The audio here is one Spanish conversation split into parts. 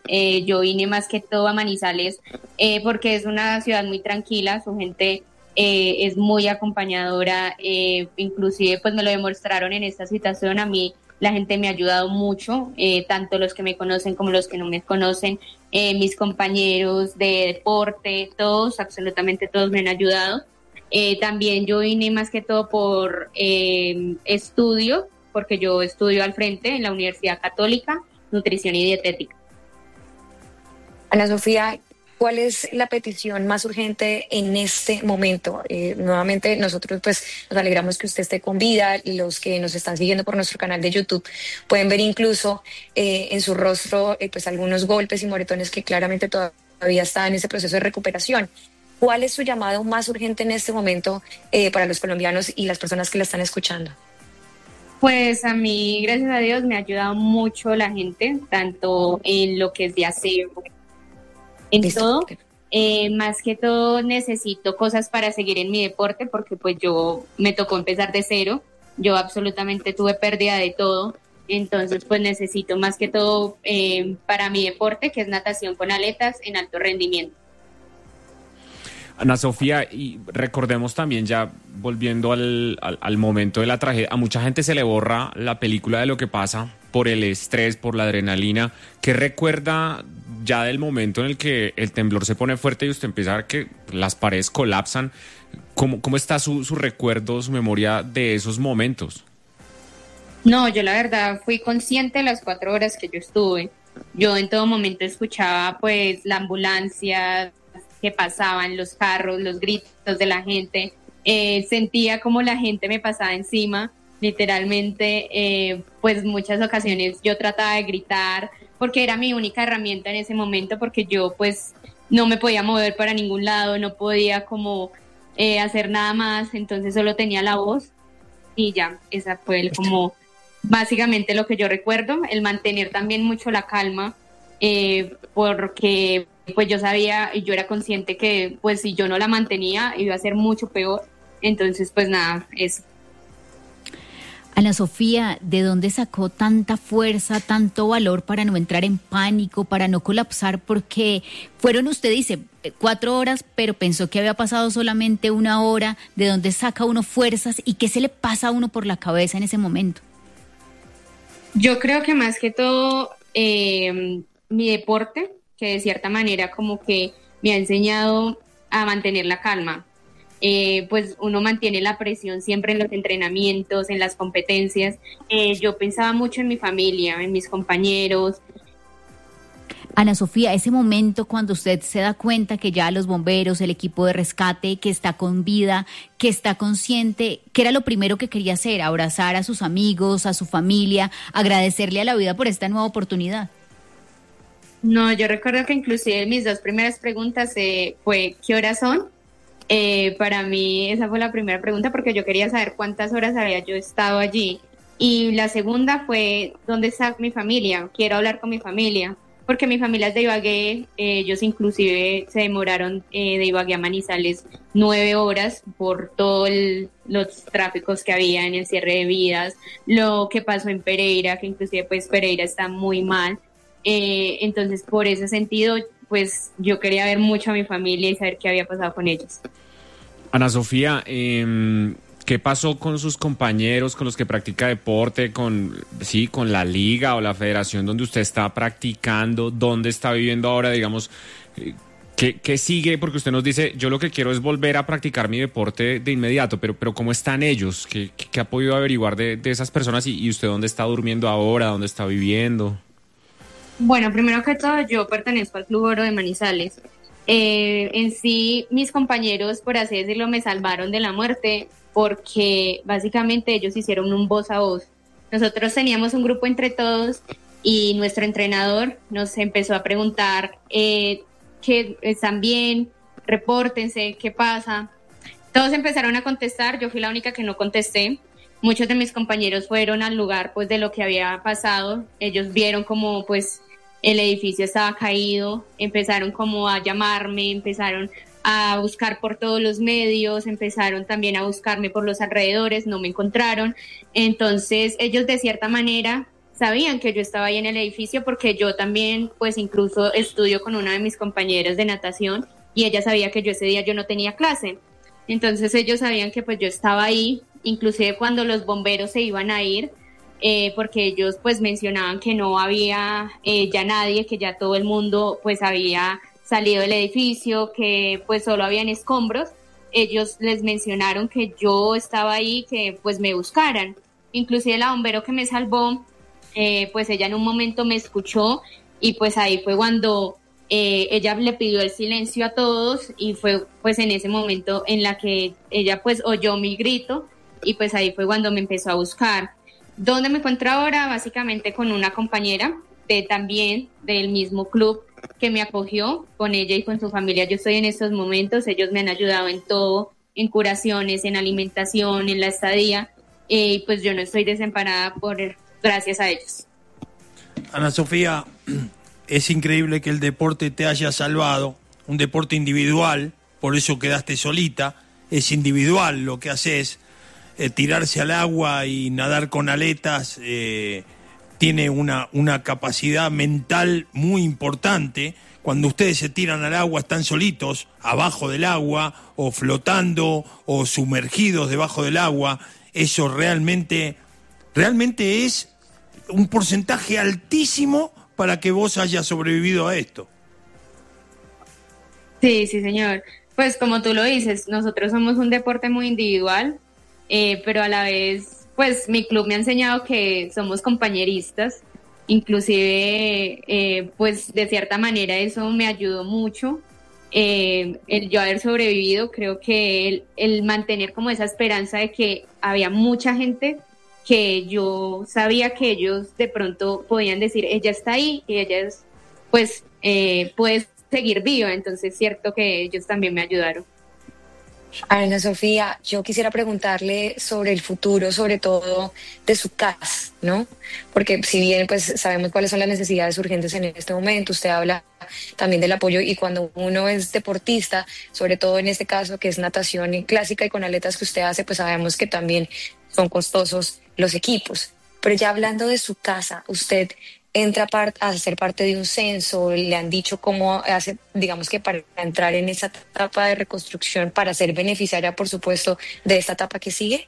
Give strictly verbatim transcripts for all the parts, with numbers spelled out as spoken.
Eh, yo vine más que todo a Manizales eh, porque es una ciudad muy tranquila, su gente eh, es muy acompañadora, eh, inclusive pues me lo demostraron en esta situación. A mí la gente me ha ayudado mucho, eh, tanto los que me conocen como los que no me conocen, eh, mis compañeros de deporte, todos, absolutamente todos me han ayudado. Eh, también yo vine más que todo por eh, estudio, porque yo estudio al frente en la Universidad Católica, nutrición y dietética. Ana Sofía, ¿cuál es la petición más urgente en este momento? Eh, nuevamente, nosotros pues nos alegramos que usted esté con vida. Los que nos están siguiendo por nuestro canal de YouTube pueden ver incluso eh, en su rostro eh, pues algunos golpes y moretones que claramente todavía están en ese proceso de recuperación. ¿Cuál es su llamado más urgente en este momento eh, para los colombianos y las personas que la están escuchando? Pues a mí, gracias a Dios, me ha ayudado mucho la gente, tanto en lo que es de aseo, en Listo. todo. Eh, más que todo necesito cosas para seguir en mi deporte, porque pues yo me tocó empezar de cero, yo absolutamente tuve pérdida de todo, entonces pues necesito más que todo eh, para mi deporte, que es natación con aletas en alto rendimiento. Ana Sofía, y recordemos también, ya volviendo al, al, al momento de la tragedia, a mucha gente se le borra la película de lo que pasa por el estrés, por la adrenalina. ¿Qué recuerda ya del momento en el que el temblor se pone fuerte y usted empieza a ver que las paredes colapsan? ¿Cómo, cómo está su, su recuerdo, su memoria de esos momentos? No, yo la verdad fui consciente de las cuatro horas que yo estuve. Yo en todo momento escuchaba pues la ambulancia que pasaban, los carros, los gritos de la gente, eh, sentía como la gente me pasaba encima, literalmente, eh, pues muchas ocasiones yo trataba de gritar, porque era mi única herramienta en ese momento, porque yo pues no me podía mover para ningún lado, no podía como eh, hacer nada más, entonces solo tenía la voz y ya, esa fue el, como básicamente lo que yo recuerdo, el mantener también mucho la calma, eh, porque pues yo sabía y yo era consciente que pues si yo no la mantenía iba a ser mucho peor, entonces pues nada, eso. Ana Sofía, ¿de dónde sacó tanta fuerza, tanto valor para no entrar en pánico, para no colapsar? Porque fueron, usted dice, cuatro horas, pero pensó que había pasado solamente una hora. ¿De dónde saca uno fuerzas y qué se le pasa a uno por la cabeza en ese momento? Yo creo que más que todo eh, mi deporte, que de cierta manera como que me ha enseñado a mantener la calma. Eh, pues uno mantiene la presión siempre en los entrenamientos, en las competencias. Eh, yo pensaba mucho en mi familia, en mis compañeros. Ana Sofía, ese momento cuando usted se da cuenta que ya los bomberos, el equipo de rescate, que está con vida, que está consciente, ¿qué era lo primero que quería hacer? Abrazar a sus amigos, a su familia, agradecerle a la vida por esta nueva oportunidad. No, yo recuerdo que inclusive mis dos primeras preguntas eh, fue ¿qué horas son? Eh, para mí esa fue la primera pregunta porque yo quería saber cuántas horas había yo estado allí. Y la segunda fue ¿dónde está mi familia? Quiero hablar con mi familia, porque mi familia es de Ibagué, eh, ellos inclusive se demoraron eh, de Ibagué a Manizales nueve horas por todos los tráficos que había en el cierre de vías, lo que pasó en Pereira, que inclusive pues Pereira está muy mal. Eh, entonces, por ese sentido, pues yo quería ver mucho a mi familia y saber qué había pasado con ellos. Ana Sofía, eh, ¿qué pasó con sus compañeros, con los que practica deporte, con, sí, con la liga o la federación donde usted está practicando? ¿Dónde está viviendo ahora, digamos? Eh, ¿qué, ¿Qué sigue? Porque usted nos dice, yo lo que quiero es volver a practicar mi deporte de inmediato, pero, pero ¿cómo están ellos? ¿Qué, qué, qué ha podido averiguar de, de esas personas? Y, ¿Y usted dónde está durmiendo ahora? ¿Dónde está viviendo? Bueno, primero que todo, yo pertenezco al Club Oro de Manizales. Eh, en sí, mis compañeros, por así decirlo, me salvaron de la muerte porque básicamente ellos hicieron un voz a voz. Nosotros teníamos un grupo entre todos y nuestro entrenador nos empezó a preguntar eh, que están bien, repórtense, qué pasa. Todos empezaron a contestar, yo fui la única que no contesté. Muchos de mis compañeros fueron al lugar pues de lo que había pasado. Ellos vieron como pues el edificio estaba caído, empezaron como a llamarme, empezaron a buscar por todos los medios, empezaron también a buscarme por los alrededores, no me encontraron. Entonces ellos de cierta manera sabían que yo estaba ahí en el edificio porque yo también, pues incluso estudio con una de mis compañeras de natación y ella sabía que yo ese día yo no tenía clase. Entonces ellos sabían que pues yo estaba ahí, inclusive cuando los bomberos se iban a ir, eh, porque ellos pues mencionaban que no había eh, ya nadie, que ya todo el mundo pues había salido del edificio, que pues solo habían escombros. Ellos les mencionaron que yo estaba ahí, que pues me buscaran. Inclusive la bombero que me salvó, eh, pues ella en un momento me escuchó y pues ahí fue cuando eh, ella le pidió el silencio a todos y fue pues en ese momento en la que ella pues oyó mi grito y pues ahí fue cuando me empezó a buscar. ¿Dónde me encuentro ahora? Básicamente con una compañera de también del mismo club que me acogió, con ella y con su familia. Yo estoy en estos momentos, ellos me han ayudado en todo, en curaciones, en alimentación, en la estadía, eh, y pues yo no estoy desamparada por gracias a ellos. Ana Sofía, es increíble que el deporte te haya salvado, un deporte individual, por eso quedaste solita, es individual lo que haces, eh, tirarse al agua y nadar con aletas, eh, tiene una, una capacidad mental muy importante. Cuando ustedes se tiran al agua están solitos, abajo del agua, o flotando, o sumergidos debajo del agua. Eso realmente, realmente es un porcentaje altísimo para que vos hayas sobrevivido a esto. Sí, sí, señor. Pues como tú lo dices, nosotros somos un deporte muy individual, eh, pero a la vez... Pues mi club me ha enseñado que somos compañeristas, inclusive eh, pues de cierta manera eso me ayudó mucho, eh, el yo haber sobrevivido, creo que el, el mantener como esa esperanza de que había mucha gente que yo sabía que ellos de pronto podían decir, ella está ahí y ella es, pues eh, puede seguir viva, entonces es cierto que ellos también me ayudaron. Ana Sofía, yo quisiera preguntarle sobre el futuro, sobre todo de su casa, ¿no? Porque si bien pues sabemos cuáles son las necesidades urgentes en este momento, usted habla también del apoyo y cuando uno es deportista, sobre todo en este caso que es natación clásica y con aletas que usted hace, pues sabemos que también son costosos los equipos. Pero ya hablando de su casa, usted entra a ser parte de un censo, le han dicho cómo hace, digamos que para entrar en esa etapa de reconstrucción, para ser beneficiaria, por supuesto, de esta etapa que sigue.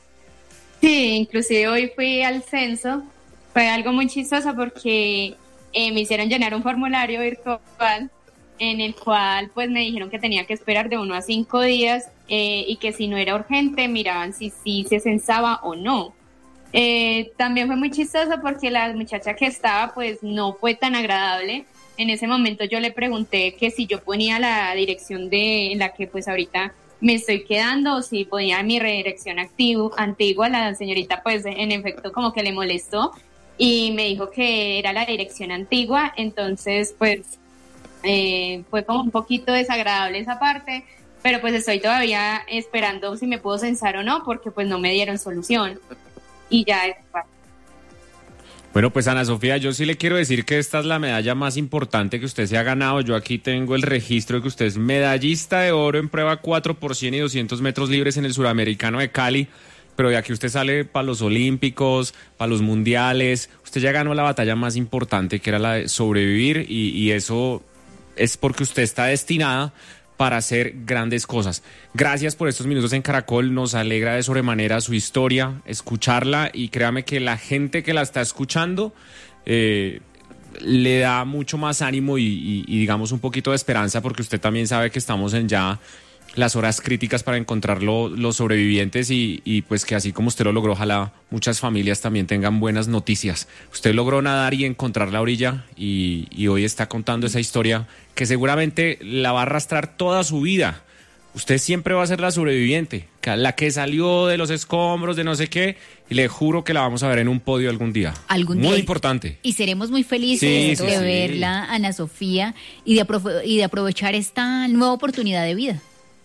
Sí, inclusive hoy fui al censo, fue algo muy chistoso porque eh, me hicieron llenar un formulario virtual en el cual pues me dijeron que tenía que esperar de uno a cinco días eh, y que si no era urgente miraban si sí se censaba o no. Eh, también fue muy chistoso porque la muchacha que estaba pues no fue tan agradable. En ese momento yo le pregunté que si yo ponía la dirección de en la que pues ahorita me estoy quedando o si ponía mi dirección activo, antigua. La señorita pues en efecto como que le molestó y me dijo que era la dirección antigua, entonces pues eh, fue como un poquito desagradable esa parte, pero pues estoy todavía esperando si me puedo censar o no porque pues no me dieron solución. Y ya es fácil. Bueno, pues Ana Sofía, yo sí le quiero decir que esta es la medalla más importante que usted se ha ganado. Yo aquí tengo el registro de que usted es medallista de oro en prueba cuatro por cien y doscientos metros libres en el Suramericano de Cali, pero de aquí usted sale para los Olímpicos, para los Mundiales. Usted ya ganó la batalla más importante, que era la de sobrevivir, y, y eso es porque usted está destinada para hacer grandes cosas. Gracias por estos minutos en Caracol, nos alegra de sobremanera su historia, escucharla, y créame que la gente que la está escuchando eh, le da mucho más ánimo y, y, y digamos un poquito de esperanza, porque usted también sabe que estamos en ya las horas críticas para encontrar lo, los sobrevivientes y, y pues que así como usted lo logró, ojalá muchas familias también tengan buenas noticias. Usted logró nadar y encontrar la orilla y, y hoy está contando esa historia que seguramente la va a arrastrar toda su vida. Usted siempre va a ser la sobreviviente, la que salió de los escombros, de no sé qué, y le juro que la vamos a ver en un podio algún día. Algún muy día. importante. Y seremos muy felices sí, de sí, verla, sí. Ana Sofía, y de, apro- y de aprovechar esta nueva oportunidad de vida.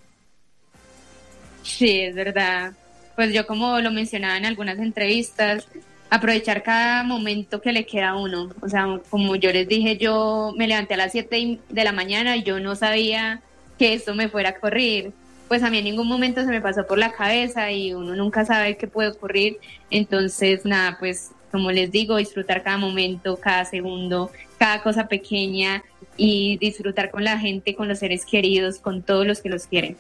Sí, es verdad. Pues yo como lo mencionaba en algunas entrevistas, aprovechar cada momento que le queda a uno. O sea, como yo les dije, yo me levanté a las siete de la mañana y yo no sabía que esto me fuera a ocurrir. Pues a mí en ningún momento se me pasó por la cabeza y uno nunca sabe qué puede ocurrir. Entonces, nada, pues como les digo, disfrutar cada momento, cada segundo, cada cosa pequeña y disfrutar con la gente, con los seres queridos, con todos los que los quieren.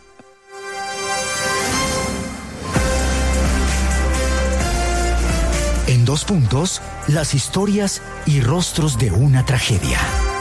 En Dos Puntos, las historias y rostros de una tragedia.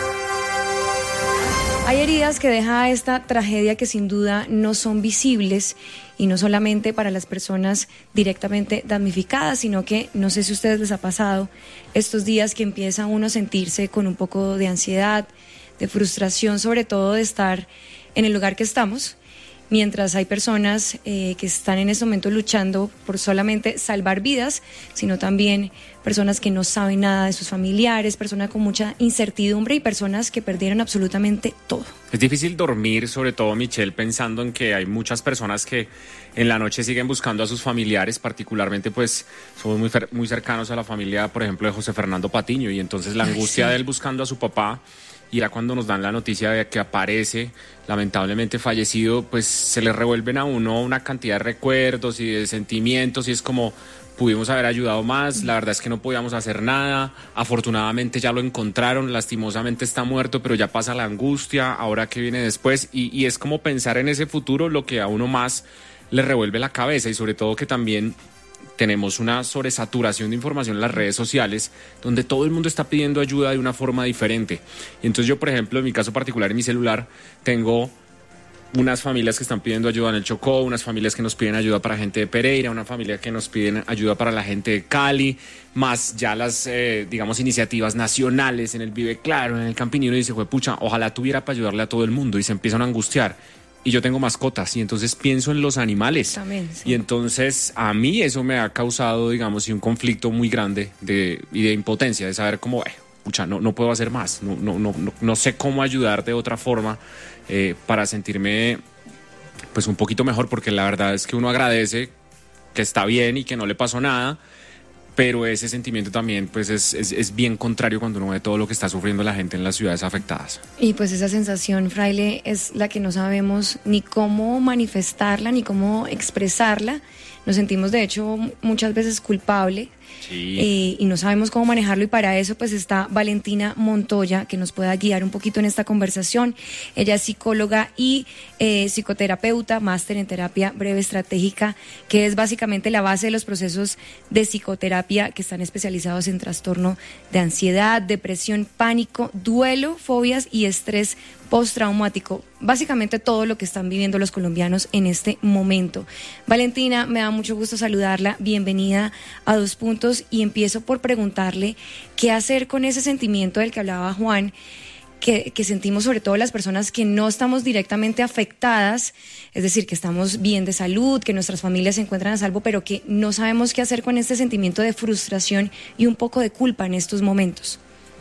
Hay heridas que deja esta tragedia que sin duda no son visibles y no solamente para las personas directamente damnificadas, sino que no sé si a ustedes les ha pasado estos días que empieza uno a sentirse con un poco de ansiedad, de frustración, sobre todo de estar en el lugar que estamos, mientras hay personas eh, que están en este momento luchando por solamente salvar vidas, sino también personas que no saben nada de sus familiares, personas con mucha incertidumbre y personas que perdieron absolutamente todo. Es difícil dormir, sobre todo, Michelle, pensando en que hay muchas personas que en la noche siguen buscando a sus familiares, particularmente pues somos muy, muy cercanos a la familia, por ejemplo, de José Fernando Patiño, y entonces la angustia Ay, sí. de él buscando a su papá. Y ya cuando nos dan la noticia de que aparece lamentablemente fallecido, pues se le revuelven a uno una cantidad de recuerdos y de sentimientos y es como, pudimos haber ayudado más, la verdad es que no podíamos hacer nada, afortunadamente ya lo encontraron, lastimosamente está muerto, pero ya pasa la angustia, ahora qué viene después, y, y es como pensar en ese futuro lo que a uno más le revuelve la cabeza, y sobre todo que también tenemos una sobresaturación de información en las redes sociales donde todo el mundo está pidiendo ayuda de una forma diferente. Y entonces yo, por ejemplo, en mi caso particular, en mi celular, tengo unas familias que están pidiendo ayuda en el Chocó, unas familias que nos piden ayuda para gente de Pereira, una familia que nos piden ayuda para la gente de Cali, más ya las, eh, digamos, iniciativas nacionales en el Vive Claro, en el Campinino, y dice, pucha, ojalá tuviera para ayudarle a todo el mundo, y se empiezan a angustiar. Y yo tengo mascotas y entonces pienso en los animales. También, sí. Y entonces a mí eso me ha causado, digamos, un conflicto muy grande de, y de impotencia, de saber cómo, eh, pucha, no, no puedo hacer más, no, no, no, no, no sé cómo ayudar de otra forma eh, para sentirme pues un poquito mejor, porque la verdad es que uno agradece que está bien y que no le pasó nada, pero ese sentimiento también pues es, es, es bien contrario cuando uno ve todo lo que está sufriendo la gente en las ciudades afectadas. Y pues esa sensación, Fraile, es la que no sabemos ni cómo manifestarla, ni cómo expresarla. Nos sentimos de hecho muchas veces culpables. Sí. Eh, y no sabemos cómo manejarlo, y para eso pues está Valentina Montoya, que nos pueda guiar un poquito en esta conversación. Ella es psicóloga y eh, psicoterapeuta, máster en terapia breve estratégica, que es básicamente la base de los procesos de psicoterapia que están especializados en trastorno de ansiedad, depresión, pánico, duelo, fobias y estrés postraumático, básicamente todo lo que están viviendo los colombianos en este momento. Valentina, me da mucho gusto saludarla, bienvenida a Dos Puntos, y empiezo por preguntarle qué hacer con ese sentimiento del que hablaba Juan, que, que sentimos sobre todo las personas que no estamos directamente afectadas, es decir, que estamos bien de salud, que nuestras familias se encuentran a salvo, pero que no sabemos qué hacer con este sentimiento de frustración y un poco de culpa en estos momentos.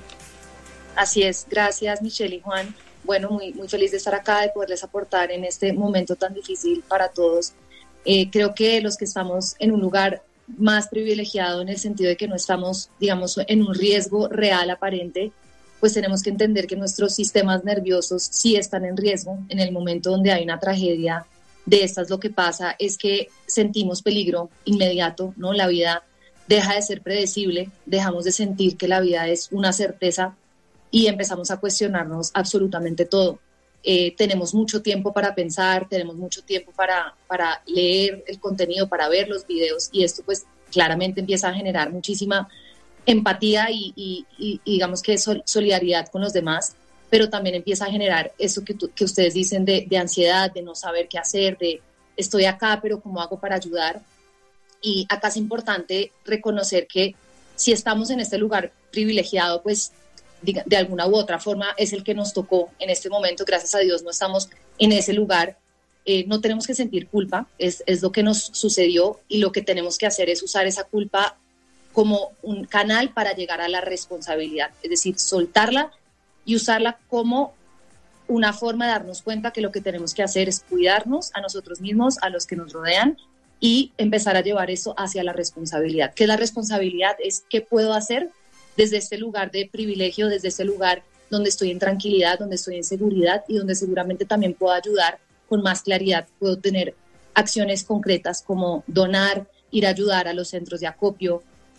Así es, gracias Michelle y Juan. Bueno, muy, muy feliz de estar acá, de poderles aportar en este momento tan difícil para todos. Eh, creo que los que estamos en un lugar más privilegiado en el sentido de que no estamos, digamos, en un riesgo real aparente, pues tenemos que entender que nuestros sistemas nerviosos sí están en riesgo. En el momento donde hay una tragedia de estas, lo que pasa es que sentimos peligro inmediato, ¿no? La vida deja de ser predecible, dejamos de sentir que la vida es una certeza y empezamos a cuestionarnos absolutamente todo. Eh, tenemos mucho tiempo para pensar, tenemos mucho tiempo para, para leer el contenido, para ver los videos, y esto pues claramente empieza a generar muchísima empatía y, y, y, y digamos que sol, solidaridad con los demás, pero también empieza a generar eso que, tu, que ustedes dicen de, de ansiedad, de no saber qué hacer, de estoy acá, pero ¿cómo hago para ayudar? Y acá es importante reconocer que si estamos en este lugar privilegiado, pues de alguna u otra forma es el que nos tocó en este momento, gracias a Dios no estamos en ese lugar, eh, no tenemos que sentir culpa, es, es lo que nos sucedió, y lo que tenemos que hacer es usar esa culpa como un canal para llegar a la responsabilidad, es decir, soltarla y usarla como una forma de darnos cuenta que lo que tenemos que hacer es cuidarnos a nosotros mismos, a los que nos rodean, y empezar a llevar eso hacia la responsabilidad. ¿Qué es la responsabilidad? Es qué puedo hacer desde este lugar de privilegio, desde este lugar donde estoy en tranquilidad, donde estoy en seguridad y donde seguramente también puedo ayudar con más claridad. Puedo tener acciones concretas como donar, ir a ayudar a los centros de acopio,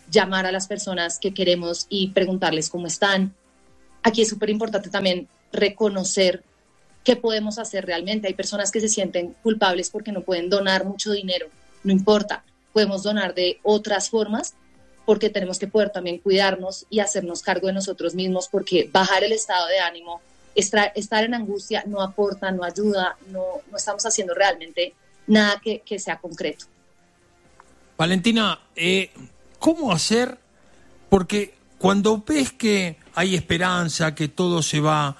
llamar a las personas que queremos y preguntarles cómo están. Aquí es súper importante también reconocer qué podemos hacer realmente. Hay personas que se sienten culpables porque no pueden donar mucho dinero, no importa, podemos donar de otras formas, porque tenemos que poder también cuidarnos y hacernos cargo de nosotros mismos, porque bajar el estado de ánimo, estar, estar en angustia no aporta, no ayuda, no, no estamos haciendo realmente nada que, que sea concreto. Valentina, eh, ¿cómo hacer? Porque cuando ves que hay esperanza, que todo se va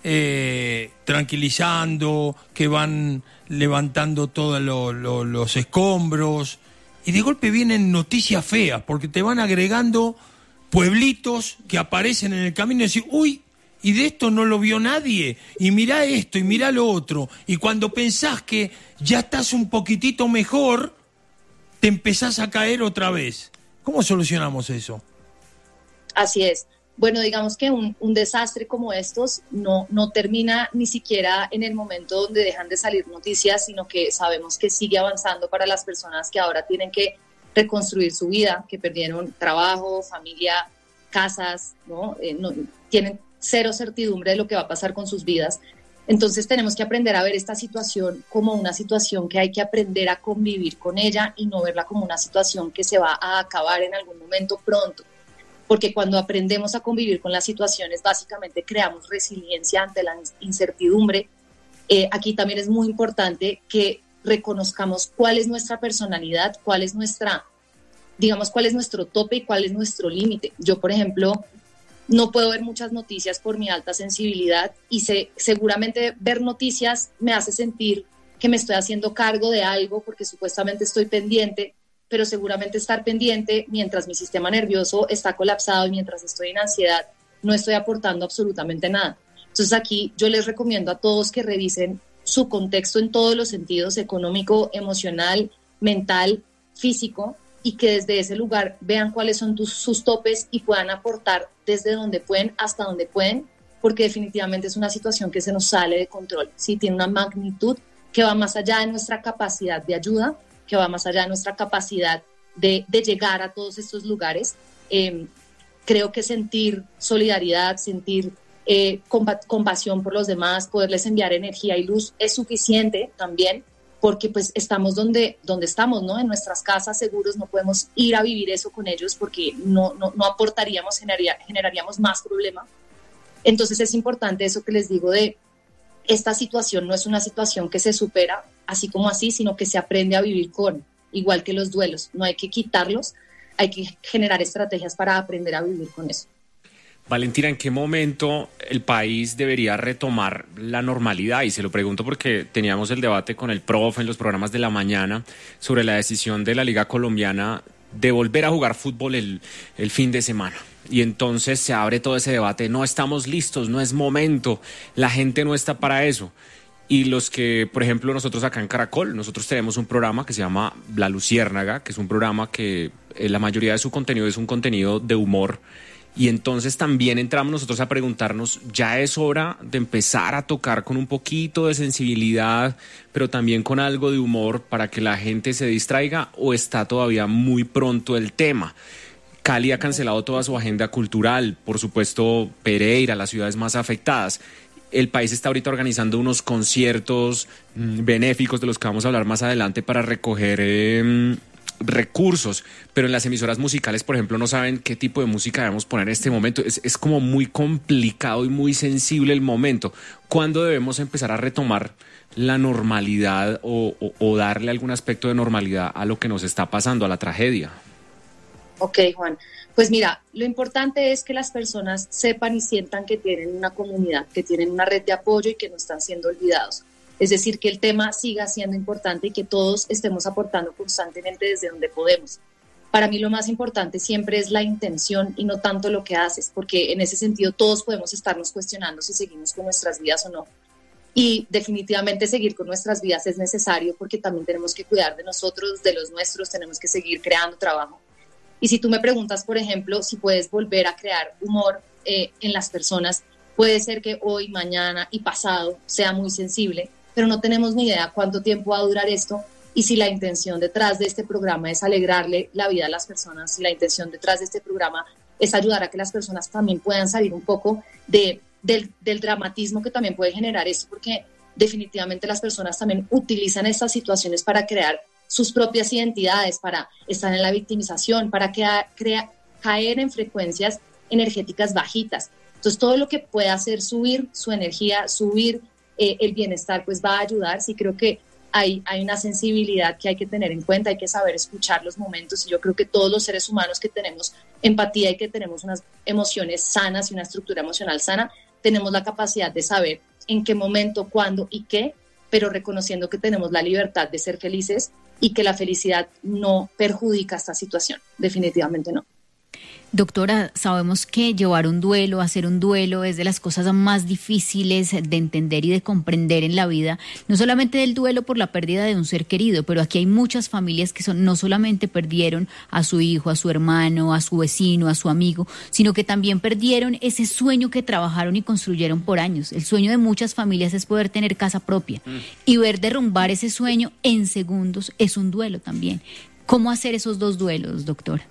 eh, tranquilizando, que van levantando todos lo, lo, los escombros, y de golpe vienen noticias feas, porque te van agregando pueblitos que aparecen en el camino y decís, uy, y de esto no lo vio nadie, y mirá esto, y mirá lo otro, y cuando pensás que ya estás un poquitito mejor, te empezás a caer otra vez. ¿Cómo solucionamos eso? Así es. Bueno, digamos que un, un desastre como estos no, no termina ni siquiera en el momento donde dejan de salir noticias, sino que sabemos que sigue avanzando para las personas que ahora tienen que reconstruir su vida, que perdieron trabajo, familia, casas, ¿no? Eh, no tienen cero certidumbre de lo que va a pasar con sus vidas. Entonces tenemos que aprender a ver esta situación como una situación que hay que aprender a convivir con ella y no verla como una situación que se va a acabar en algún momento pronto. Porque cuando aprendemos a convivir con las situaciones, básicamente creamos resiliencia ante la incertidumbre. Eh, aquí también es muy importante que reconozcamos cuál es nuestra personalidad, cuál es nuestra, digamos, cuál es nuestro tope y cuál es nuestro límite. Yo, por ejemplo, no puedo ver muchas noticias por mi alta sensibilidad y sé, seguramente ver noticias me hace sentir que me estoy haciendo cargo de algo porque supuestamente estoy pendiente, pero seguramente estar pendiente mientras mi sistema nervioso está colapsado y mientras estoy en ansiedad, no estoy aportando absolutamente nada. Entonces aquí yo les recomiendo a todos que revisen su contexto en todos los sentidos, económico, emocional, mental, físico, y que desde ese lugar vean cuáles son tus, sus topes y puedan aportar desde donde pueden hasta donde pueden, porque definitivamente es una situación que se nos sale de control, ¿sí? Tiene una magnitud que va más allá de nuestra capacidad de ayuda, que va más allá de nuestra capacidad de, de llegar a todos estos lugares. Eh, creo que sentir solidaridad, sentir eh, compa- compasión por los demás, poderles enviar energía y luz es suficiente también, porque pues estamos donde, donde estamos, ¿no? En nuestras casas seguros, no podemos ir a vivir eso con ellos porque no, no, no aportaríamos, generaría, generaríamos más problema. Entonces es importante eso que les digo de esta situación no es una situación que se supera así como así, sino que se aprende a vivir con, igual que los duelos. No hay que quitarlos, hay que generar estrategias para aprender a vivir con eso. Valentina, ¿en qué momento el país debería retomar la normalidad? Y se lo pregunto porque teníamos el debate con el profe en los programas de la mañana sobre la decisión de la Liga Colombiana de volver a jugar fútbol el, el fin de semana. Y entonces se abre todo ese debate, no estamos listos, no es momento, la gente no está para eso. Y los que, por ejemplo, nosotros acá en Caracol, nosotros tenemos un programa que se llama La Luciérnaga, que es un programa que eh, la mayoría de su contenido es un contenido de humor. Y entonces también entramos nosotros a preguntarnos, ya es hora de empezar a tocar con un poquito de sensibilidad, pero también con algo de humor para que la gente se distraiga, o está todavía muy pronto el tema. Cali ha cancelado toda su agenda cultural, por supuesto Pereira, las ciudades más afectadas. El país está ahorita organizando unos conciertos mmm, benéficos de los que vamos a hablar más adelante para recoger eh, recursos, pero en las emisoras musicales, por ejemplo, no saben qué tipo de música debemos poner en este momento. Es, es como muy complicado y muy sensible el momento. ¿Cuándo debemos empezar a retomar la normalidad o, o, o darle algún aspecto de normalidad a lo que nos está pasando, a la tragedia? Ok, Juan. Pues mira, lo importante es que las personas sepan y sientan que tienen una comunidad, que tienen una red de apoyo y que no están siendo olvidados. Es decir, que el tema siga siendo importante y que todos estemos aportando constantemente desde donde podemos. Para mí lo más importante siempre es la intención y no tanto lo que haces, porque en ese sentido todos podemos estarnos cuestionando si seguimos con nuestras vidas o no. Y definitivamente seguir con nuestras vidas es necesario porque también tenemos que cuidar de nosotros, de los nuestros, tenemos que seguir creando trabajo. Y si tú me preguntas, por ejemplo, si puedes volver a crear humor eh, en las personas, puede ser que hoy, mañana y pasado sea muy sensible, pero no tenemos ni idea cuánto tiempo va a durar esto Y si la intención detrás de este programa es alegrarle la vida a las personas, si la intención detrás de este programa es ayudar a que las personas también puedan salir un poco de, del, del dramatismo que también puede generar esto, porque definitivamente las personas también utilizan estas situaciones para crear sus propias identidades, para estar en la victimización, para crea, crea, caer en frecuencias energéticas bajitas. Entonces, todo lo que pueda hacer subir su energía, subir eh, el bienestar, pues va a ayudar. Sí, creo que hay, hay una sensibilidad que hay que tener en cuenta, hay que saber escuchar los momentos, y yo creo que todos los seres humanos que tenemos empatía y que tenemos unas emociones sanas y una estructura emocional sana, tenemos la capacidad de saber en qué momento, cuándo y qué, pero reconociendo que tenemos la libertad de ser felices y que la felicidad no perjudica esta situación, definitivamente no. Doctora, sabemos que llevar un duelo, hacer un duelo es de las cosas más difíciles de entender y de comprender en la vida, no solamente del duelo por la pérdida de un ser querido, pero aquí hay muchas familias que son, no solamente perdieron a su hijo, a su hermano, a su vecino, a su amigo, sino que también perdieron ese sueño que trabajaron y construyeron por años. El sueño de muchas familias es poder tener casa propia, mm. y ver derrumbar ese sueño en segundos es un duelo también. ¿Cómo hacer esos dos duelos, doctora?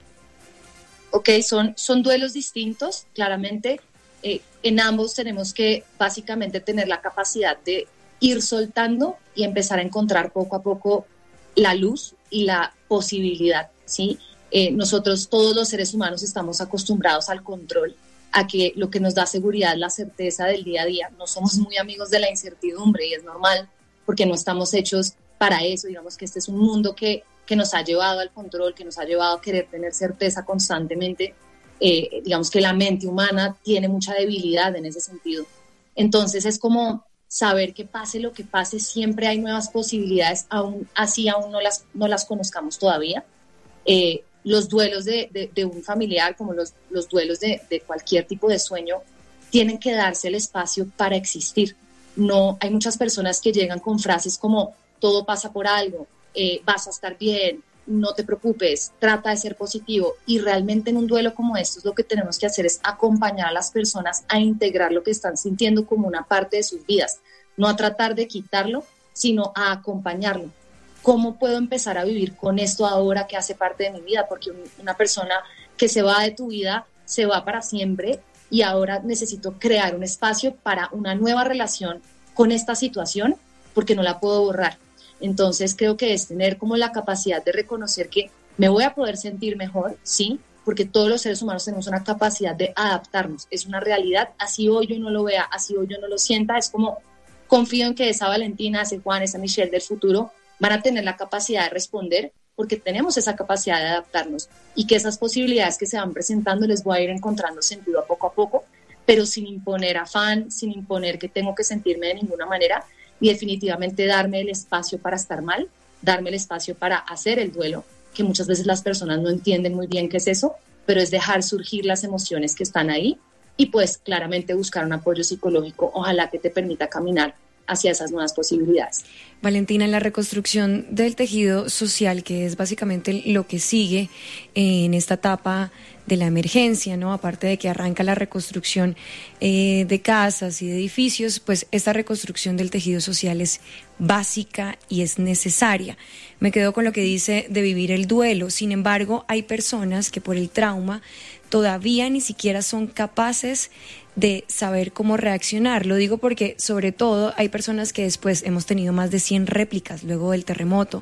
Ok, son, son duelos distintos, claramente. Eh, en ambos tenemos que básicamente tener la capacidad de ir soltando y empezar a encontrar poco a poco la luz y la posibilidad, ¿sí? Eh, nosotros, todos los seres humanos, estamos acostumbrados al control, a que lo que nos da seguridad es la certeza del día a día. No somos muy amigos de la incertidumbre, y es normal porque no estamos hechos para eso. Digamos que este es un mundo que que nos ha llevado al control, que nos ha llevado a querer tener certeza constantemente. Eh, digamos que la mente humana tiene mucha debilidad en ese sentido. Entonces es como saber que pase lo que pase, siempre hay nuevas posibilidades, aún así aún no las, no las conozcamos todavía. Eh, los duelos de, de, de un familiar, como los, los duelos de, de cualquier tipo de sueño, tienen que darse el espacio para existir. No, hay muchas personas que llegan con frases como todo pasa por algo, Eh, vas a estar bien, no te preocupes, trata de ser positivo, y realmente en un duelo como estos lo que tenemos que hacer es acompañar a las personas a integrar lo que están sintiendo como una parte de sus vidas, no a tratar de quitarlo, sino a acompañarlo. ¿Cómo puedo empezar a vivir con esto ahora que hace parte de mi vida? Porque una persona que se va de tu vida se va para siempre, y ahora necesito crear un espacio para una nueva relación con esta situación porque no la puedo borrar. Entonces creo que es tener como la capacidad de reconocer que me voy a poder sentir mejor, sí, porque todos los seres humanos tenemos una capacidad de adaptarnos, es una realidad, así hoy yo no lo vea, así hoy yo no lo sienta, es como confío en que esa Valentina, ese Juan, esa Michelle del futuro van a tener la capacidad de responder, porque tenemos esa capacidad de adaptarnos, y que esas posibilidades que se van presentando les voy a ir encontrando sentido a poco a poco, pero sin imponer afán, sin imponer que tengo que sentirme de ninguna manera, y definitivamente darme el espacio para estar mal, darme el espacio para hacer el duelo, que muchas veces las personas no entienden muy bien qué es eso, pero es dejar surgir las emociones que están ahí, y pues claramente buscar un apoyo psicológico, ojalá que te permita caminar hacia esas nuevas posibilidades. Valentina, en la reconstrucción del tejido social, que es básicamente lo que sigue en esta etapa de la emergencia, ¿no? Aparte de que arranca la reconstrucción eh, de casas y de edificios, pues esta reconstrucción del tejido social es básica y es necesaria. Me quedo con lo que dice de vivir el duelo. Sin embargo, hay personas que por el trauma todavía ni siquiera son capaces de saber cómo reaccionar. Lo digo porque sobre todo hay personas que después hemos tenido más de cien réplicas luego del terremoto,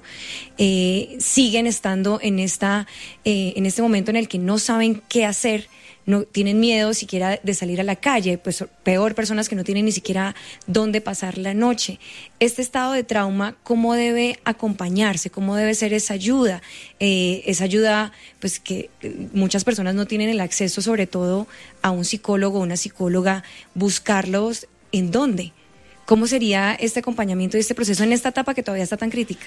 eh, siguen estando en esta eh, en este momento en el que no saben qué hacer, no tienen miedo siquiera de salir a la calle, pues peor, personas que no tienen ni siquiera dónde pasar la noche. Este estado de trauma, ¿cómo debe acompañarse? ¿Cómo debe ser esa ayuda? Eh, esa ayuda, pues que muchas personas no tienen el acceso, sobre todo a un psicólogo o una psicóloga, buscarlos ¿en dónde? ¿Cómo sería este acompañamiento y este proceso en esta etapa que todavía está tan crítica?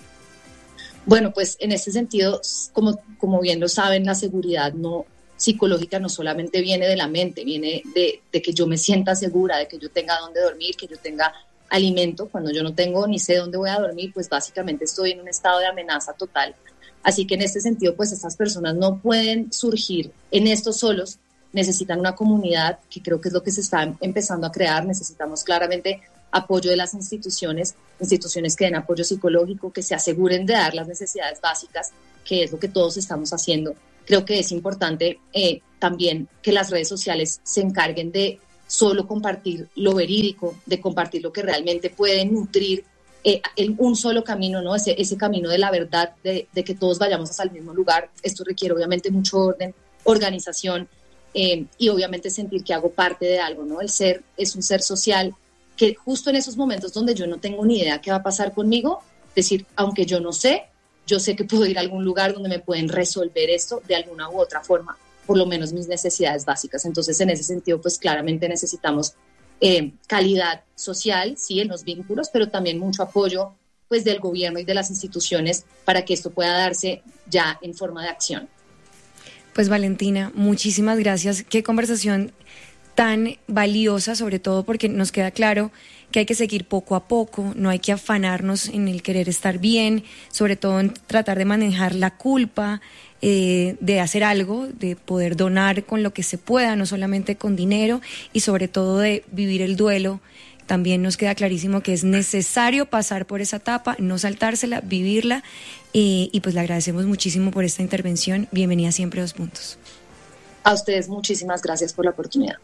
Bueno, pues en este sentido, como, como bien lo saben, la seguridad no psicológica no solamente viene de la mente, viene de, de que yo me sienta segura, de que yo tenga dónde dormir, que yo tenga alimento. Cuando yo no tengo ni sé dónde voy a dormir, pues básicamente estoy en un estado de amenaza total. Así que en este sentido, pues estas personas no pueden surgir en esto solos, necesitan una comunidad, que creo que es lo que se está empezando a crear. Necesitamos claramente apoyo de las instituciones, instituciones que den apoyo psicológico, que se aseguren de dar las necesidades básicas, que es lo que todos estamos haciendo. Creo que es importante eh, también que las redes sociales se encarguen de solo compartir lo verídico, de compartir lo que realmente puede nutrir eh, el, un solo camino, ¿no? Ese, ese camino de la verdad, de, de que todos vayamos hasta el mismo lugar. Esto requiere obviamente mucho orden, organización eh, y obviamente sentir que hago parte de algo, ¿no? El ser es un ser social que justo en esos momentos donde yo no tengo ni idea qué va a pasar conmigo, decir, aunque yo no sé, yo sé que puedo ir a algún lugar donde me pueden resolver esto de alguna u otra forma, por lo menos mis necesidades básicas. Entonces, en ese sentido, pues claramente necesitamos eh, calidad social, sí, en los vínculos, pero también mucho apoyo pues del gobierno y de las instituciones para que esto pueda darse ya en forma de acción. Pues Valentina, muchísimas gracias. Qué conversación tan valiosa, sobre todo porque nos queda claro que hay que seguir poco a poco, no hay que afanarnos en el querer estar bien, sobre todo en tratar de manejar la culpa, eh, de hacer algo, de poder donar con lo que se pueda, no solamente con dinero, y sobre todo de vivir el duelo. También nos queda clarísimo que es necesario pasar por esa etapa, no saltársela, vivirla, eh, y pues le agradecemos muchísimo por esta intervención. Bienvenida siempre a Dos Puntos. A ustedes muchísimas gracias por la oportunidad.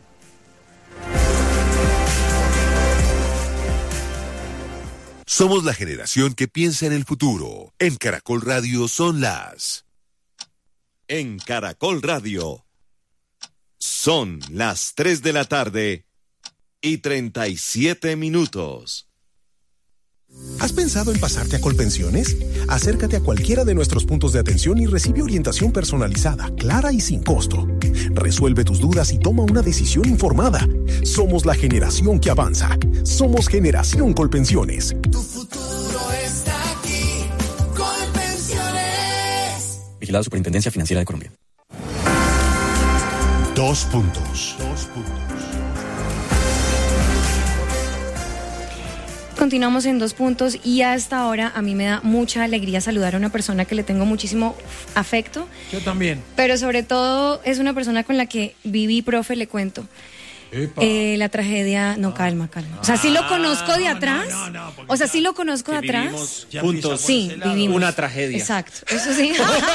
Somos la generación que piensa en el futuro. En Caracol Radio son las... En Caracol Radio son las tres de la tarde y treinta y siete minutos. ¿Has pensado en pasarte a Colpensiones? Acércate a cualquiera de nuestros puntos de atención y recibe orientación personalizada, clara y sin costo. Resuelve tus dudas y toma una decisión informada. Somos la generación que avanza. Somos Generación Colpensiones. Tu futuro está aquí. Colpensiones. Vigilado Superintendencia Financiera de Colombia. Dos puntos. Dos puntos. Continuamos en Dos Puntos y hasta ahora a mí me da mucha alegría saludar a una persona que le tengo muchísimo afecto. Yo también. Pero sobre todo es una persona con la que viví, profe, le cuento. Eh, la tragedia, no, calma, calma. O sea, sí lo conozco de atrás. No, no, no, o sea, sí lo conozco de atrás. Juntos. Sí, vivimos. Una tragedia. Exacto, eso sí.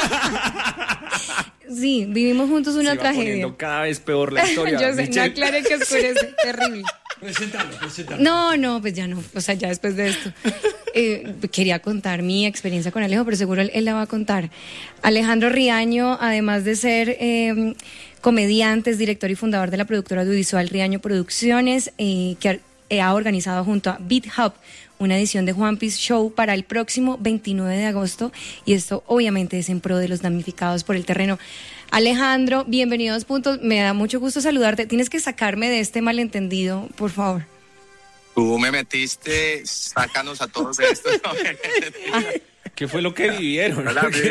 Sí, vivimos juntos una Se va tragedia. poniendo cada vez peor la historia. Yo sé, no Michelle. aclaré que oscurece, terrible. Presentalo, presentalo. No, no, pues ya no, o sea, ya después de esto. Eh, quería contar mi experiencia con Alejo, pero seguro él, él la va a contar. Alejandro Riaño, además de ser eh, comediante, es director y fundador de la productora audiovisual Riaño Producciones, eh, que ha, eh, ha organizado junto a Beat Hub una edición de One Piece Show para el próximo veintinueve de agosto, y esto obviamente es en pro de los damnificados por el terreno. Alejandro, bienvenido a Dos Puntos, me da mucho gusto saludarte. Tienes que sacarme de este malentendido, por favor. Tú me metiste, sácanos a todos de esto. ¿Qué fue lo que vivieron?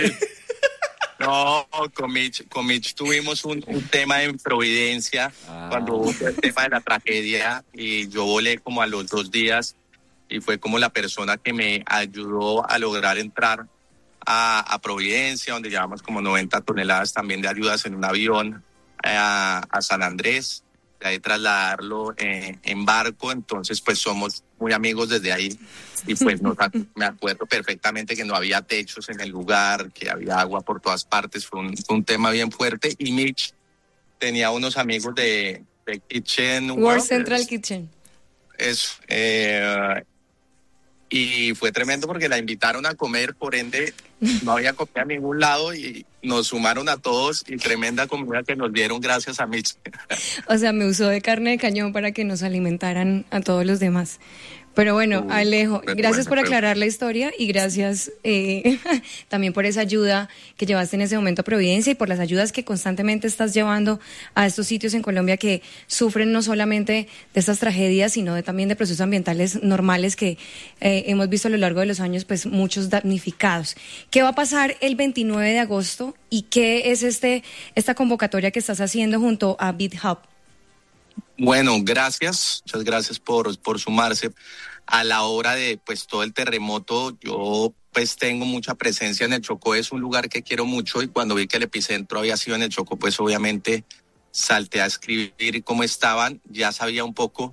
No, con Mitch, con Mitch tuvimos un, un tema en Providencia, ah. cuando hubo el tema de la tragedia, y yo volé como a los dos días, y fue como la persona que me ayudó a lograr entrar a, a Providencia, donde llevamos como noventa toneladas también de ayudas en un avión, a, a San Andrés, de ahí trasladarlo eh, en barco. Entonces pues somos muy amigos desde ahí, y pues no, me acuerdo perfectamente que no había techos en el lugar, que había agua por todas partes. Fue un, fue un tema bien fuerte, y Mitch tenía unos amigos de, de Kitchen World, World Central Kitchen. Eso, eh, y fue tremendo porque la invitaron a comer, por ende no había comida a ningún lado, y nos sumaron a todos, y tremenda comida que nos dieron gracias a Mitch. O sea, me usó de carne de cañón para que nos alimentaran a todos los demás. Pero bueno, uh, Alejo, gracias bueno, por aclarar pero... la historia, y gracias eh, también por esa ayuda que llevaste en ese momento a Providencia, y por las ayudas que constantemente estás llevando a estos sitios en Colombia que sufren no solamente de estas tragedias, sino de, también de procesos ambientales normales que eh, hemos visto a lo largo de los años, pues muchos damnificados. ¿Qué va a pasar el veintinueve de agosto y qué es este esta convocatoria que estás haciendo junto a Beat Hub? Bueno, gracias, muchas gracias por, por sumarse. A la hora de pues todo el terremoto, yo pues tengo mucha presencia en el Chocó, es un lugar que quiero mucho, y cuando vi que el epicentro había sido en el Chocó, pues obviamente salté a escribir cómo estaban. Ya sabía un poco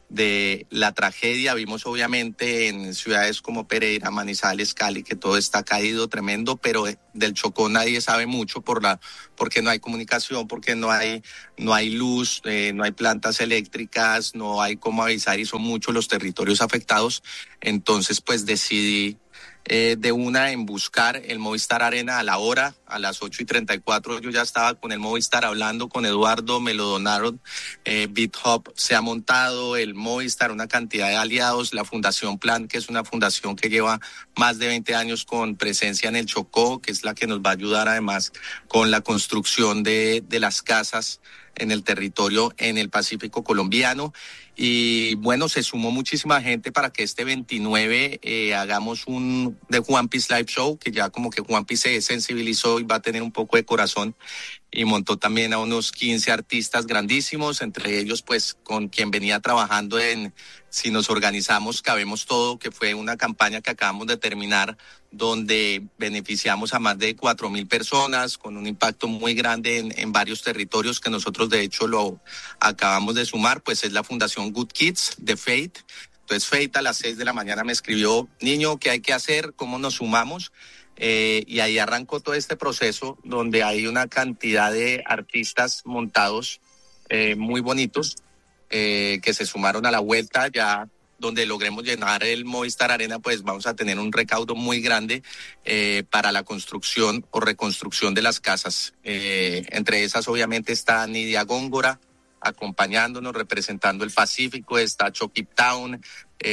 de la tragedia. Vimos obviamente en ciudades como Pereira, Manizales, Cali, que todo está caído, tremendo, pero del Chocó nadie sabe mucho por la, porque no hay comunicación, porque no hay, no hay luz, eh, no hay plantas eléctricas, no hay cómo avisar y son muchos los territorios afectados. Entonces pues decidí Eh, de una en buscar el Movistar Arena a la hora, a las ocho y treinta y cuatro yo ya estaba con el Movistar hablando con Eduardo, me lo donaron, eh, BitHub se ha montado, el Movistar, una cantidad de aliados, la Fundación Plan, que es una fundación que lleva más de veinte años con presencia en el Chocó, que es la que nos va a ayudar además con la construcción de, de las casas en el territorio en el Pacífico colombiano. Y bueno, se sumó muchísima gente para que este veintinueve eh, hagamos un de Juanpi's Live Show, que ya como que Juanpi se sensibilizó y va a tener un poco de corazón, y montó también a unos quince artistas grandísimos, entre ellos pues con quien venía trabajando en Si Nos Organizamos Cabemos Todo, que fue una campaña que acabamos de terminar, donde beneficiamos a más de cuatro mil personas, con un impacto muy grande en, en varios territorios que nosotros de hecho lo acabamos de sumar. Pues es la Fundación Good Kids de Faith. Entonces Faith a las seis de la mañana me escribió: niño, ¿qué hay que hacer? ¿Cómo nos sumamos? Eh, y ahí arrancó todo este proceso donde hay una cantidad de artistas montados eh, muy bonitos eh, que se sumaron a la vuelta. Ya donde logremos llenar el Movistar Arena, pues vamos a tener un recaudo muy grande eh, para la construcción o reconstrucción de las casas. Eh, entre esas obviamente está Nidia Góngora acompañándonos, representando el Pacífico, está Chucky Town,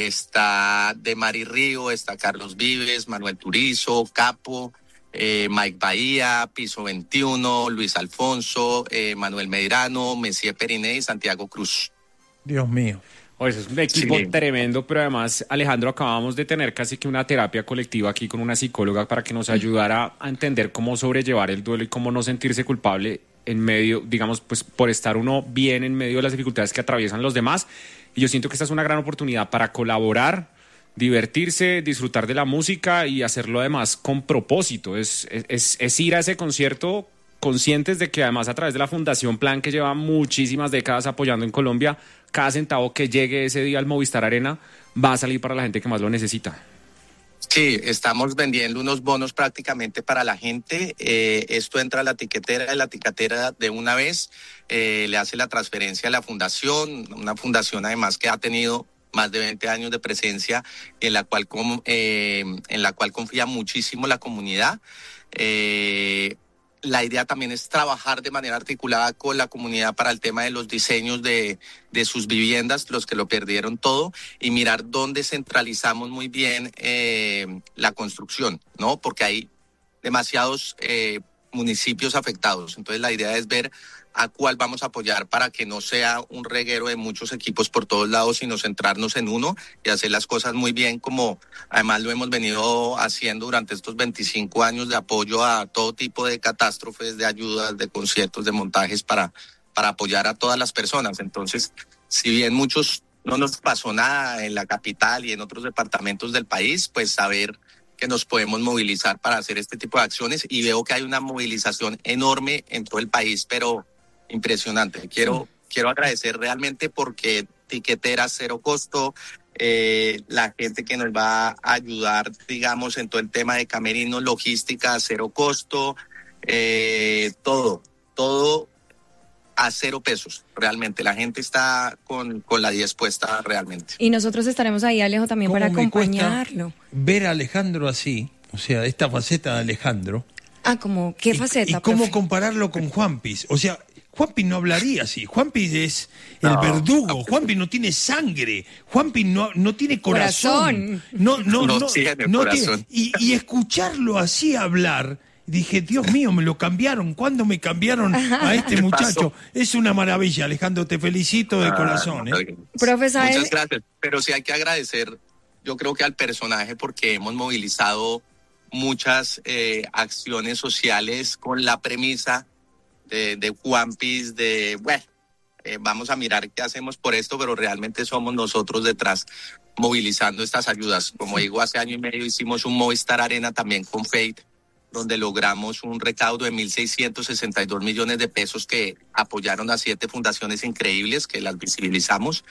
está Demari Río, está Carlos Vives, Manuel Turizo, Capo, eh, Mike Bahía, Piso veintiuno, Luis Alfonso, eh, Manuel Medrano, Messier Periné y Santiago Cruz. Dios mío. Oye, es un equipo sí. tremendo, pero además, Alejandro, acabamos de tener casi que una terapia colectiva aquí con una psicóloga para que nos ayudara a entender cómo sobrellevar el duelo y cómo no sentirse culpable en medio, digamos, pues por estar uno bien en medio de las dificultades que atraviesan los demás. Y yo siento que esta es una gran oportunidad para colaborar, divertirse, disfrutar de la música y hacerlo además con propósito. Es, es, es ir a ese concierto conscientes de que además a través de la Fundación Plan, que lleva muchísimas décadas apoyando en Colombia, cada centavo que llegue ese día al Movistar Arena va a salir para la gente que más lo necesita. Sí, estamos vendiendo unos bonos prácticamente para la gente. Eh, esto entra a la tiquetera, la tiquetera de una vez eh, le hace la transferencia a la fundación, una fundación además que ha tenido más de veinte años de presencia, en la cual, eh, en la cual confía muchísimo la comunidad. Eh, La idea también es trabajar de manera articulada con la comunidad para el tema de los diseños de, de sus viviendas, los que lo perdieron todo, y mirar dónde centralizamos muy bien eh, la construcción, ¿no? Porque hay demasiados eh, municipios afectados. Entonces la idea es ver a cuál vamos a apoyar para que no sea un reguero de muchos equipos por todos lados, sino centrarnos en uno y hacer las cosas muy bien, como además lo hemos venido haciendo durante estos veinticinco años de apoyo a todo tipo de catástrofes, de ayudas, de conciertos, de montajes para, para apoyar a todas las personas. Entonces, si bien muchos no nos pasó nada en la capital y en otros departamentos del país, pues saber que nos podemos movilizar para hacer este tipo de acciones, y veo que hay una movilización enorme en todo el país, pero impresionante. Quiero, sí. quiero agradecer realmente porque tiquetera cero costo, eh, la gente que nos va a ayudar, digamos, en todo el tema de camerinos, logística, cero costo, eh, todo, todo a cero pesos, realmente. La gente está con, con la diez puesta realmente. Y nosotros estaremos ahí, Alejo, también para acompañarlo. Ver a Alejandro así, o sea, esta faceta de Alejandro. Ah, ¿como qué faceta? Y, y cómo profe? compararlo con Juanpis. O sea, Juanpi no hablaría así. Juanpi es el no, verdugo. Juanpi no tiene sangre. Juanpi no, no tiene corazón. corazón. No, no, no, no, tiene no corazón. Tiene, y, y escucharlo así hablar, dije, Dios mío, me lo cambiaron. ¿Cuándo me cambiaron a este muchacho? Es una maravilla, Alejandro. Te felicito de ah, corazón. ¿eh? Profesor, muchas gracias. Pero sí hay que agradecer, yo creo que al personaje, porque hemos movilizado muchas eh, acciones sociales con la premisa de, de Juanpis, de, bueno, eh, vamos a mirar qué hacemos por esto, pero realmente somos nosotros detrás movilizando estas ayudas. Como digo, hace año y medio hicimos un Movistar Arena también con Faith, donde logramos un recaudo de mil seiscientos sesenta y dos millones de pesos que apoyaron a siete fundaciones increíbles que las visibilizamos.